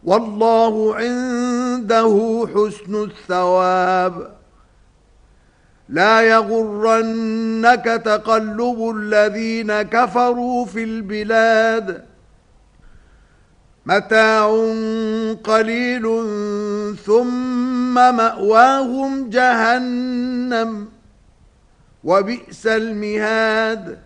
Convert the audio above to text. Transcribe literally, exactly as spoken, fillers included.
والله عنده حسن الثواب لا يغرنك تقلب الذين كفروا في البلاد متاع قليل ثم مأواهم جهنم وبئس المهاد